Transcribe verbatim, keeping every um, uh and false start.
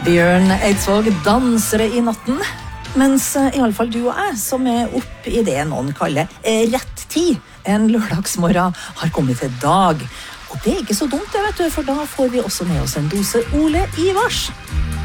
Bjørn Eidsvåg dansere i natten, mens i alle fall du og jeg, som er opp i det noen kaller rett tid, en lørdagsmorgen har kommet til dag. Og det er ikke så dumt det, vet du, for da får vi også med oss en dose Ole Ivars.